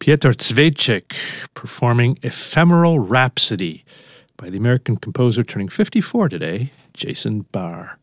Piotr Cvejic performing Ephemeral Rhapsody by the American composer turning 54 today, Jason Barr.